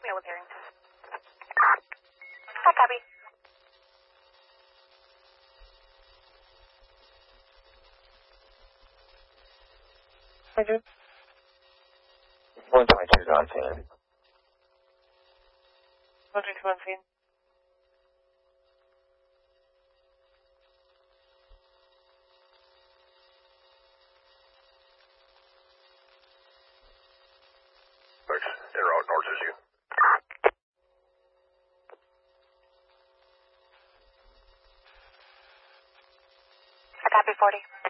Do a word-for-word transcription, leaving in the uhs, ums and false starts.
with Harrington. Hi, copy. Roger. one twenty-two is on scene. one twenty-two on scene. They're out north as you. Copy forty.